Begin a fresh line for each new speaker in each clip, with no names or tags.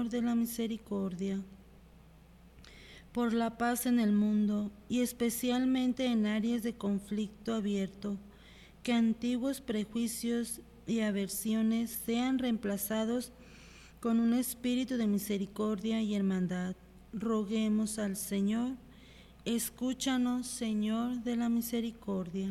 Señor de la misericordia, por la paz en el mundo y especialmente en áreas de conflicto abierto, que antiguos prejuicios y aversiones sean reemplazados con un espíritu de misericordia y hermandad. Roguemos al Señor. Escúchanos, Señor de la misericordia.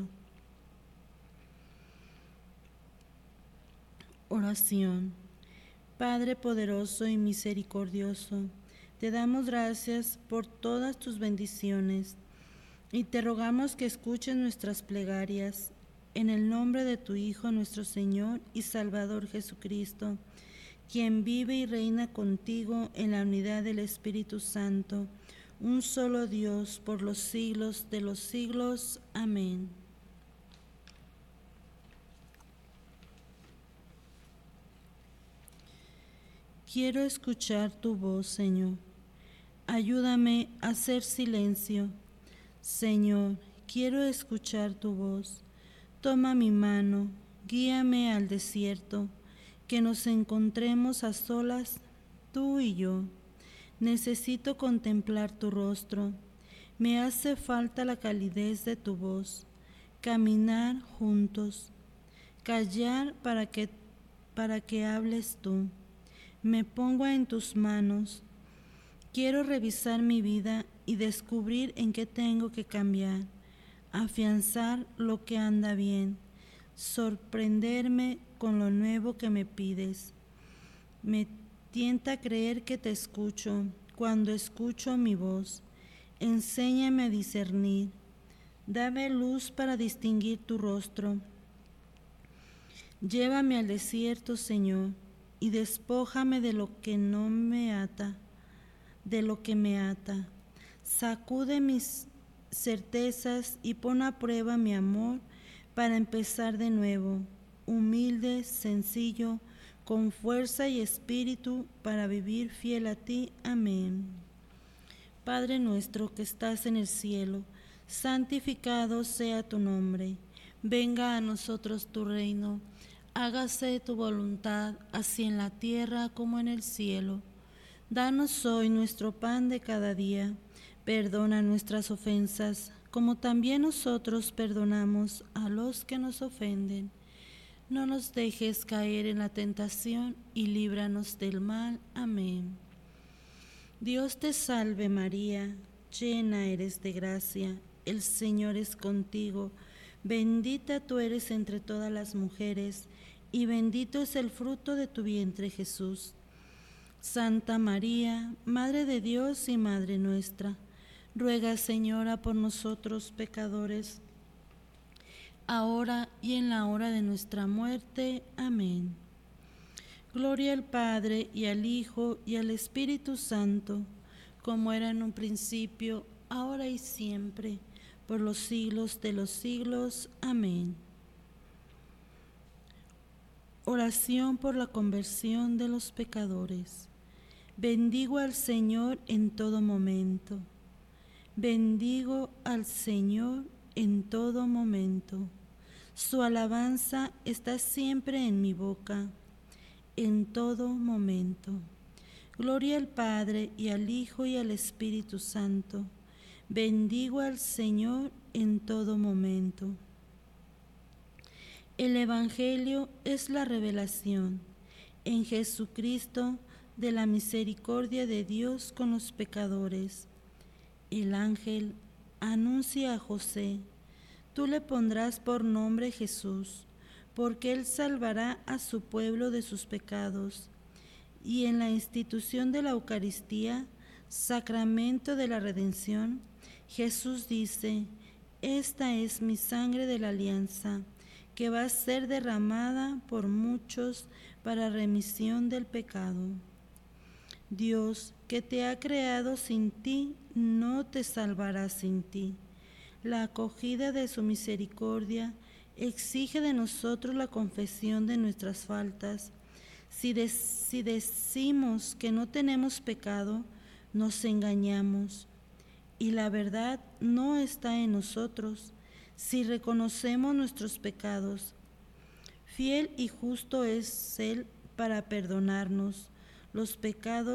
Oración. Padre poderoso y misericordioso, te damos gracias por todas tus bendiciones y te rogamos que escuches nuestras plegarias en el nombre de tu Hijo, nuestro Señor y Salvador Jesucristo, quien vive y reina contigo en la unidad del Espíritu Santo, un solo Dios, por los siglos de los siglos. Amén. Quiero escuchar tu voz, Señor. Ayúdame a hacer silencio. Señor, quiero escuchar tu voz. Toma mi mano, guíame al desierto, que nos encontremos a solas, tú y yo. Necesito contemplar tu rostro. Me hace falta la calidez de tu voz. Caminar juntos. Callar para que hables tú. Me pongo en tus manos. Quiero revisar mi vida y descubrir en qué tengo que cambiar, afianzar lo que anda bien, sorprenderme con lo nuevo que me pides. Me tienta creer que te escucho cuando escucho mi voz. Enséñame a discernir. Dame luz para distinguir tu rostro. Llévame al desierto, Señor, y despójame de lo que no me ata, de lo que me ata. Sacude mis certezas y pon a prueba mi amor para empezar de nuevo, humilde, sencillo, con fuerza y espíritu para vivir fiel a ti. Amén. Padre nuestro que estás en el cielo, santificado sea tu nombre. Venga a nosotros tu reino. Hágase tu voluntad, así en la tierra como en el cielo. Danos hoy nuestro pan de cada día. Perdona nuestras ofensas, como también nosotros perdonamos a los que nos ofenden. No nos dejes caer en la tentación y líbranos del mal. Amén. Dios te salve María, llena eres de gracia, el Señor es contigo. Bendita tú eres entre todas las mujeres, y bendito es el fruto de tu vientre, Jesús. Santa María, Madre de Dios y Madre nuestra, ruega, Señora, por nosotros pecadores, ahora y en la hora de nuestra muerte. Amén. Gloria al Padre, y al Hijo, y al Espíritu Santo, como era en un principio, ahora y siempre, por los siglos de los siglos. Amén. Oración por la conversión de los pecadores. Bendigo al Señor en todo momento. Bendigo al Señor en todo momento. Su alabanza está siempre en mi boca, en todo momento. Gloria al Padre, y al Hijo, y al Espíritu Santo. Bendigo al Señor en todo momento. El Evangelio es la revelación en Jesucristo de la misericordia de Dios con los pecadores. El ángel anuncia a José: tú le pondrás por nombre Jesús, porque él salvará a su pueblo de sus pecados. Y en la institución de la Eucaristía, sacramento de la redención, Jesús dice: esta es mi sangre de la alianza, que va a ser derramada por muchos para remisión del pecado. Dios, que te ha creado sin ti, no te salvará sin ti. La acogida de su misericordia exige de nosotros la confesión de nuestras faltas. Si decimos que no tenemos pecado, nos engañamos y la verdad no está en nosotros. Si reconocemos nuestros pecados, fiel y justo es Él para perdonarnos los pecados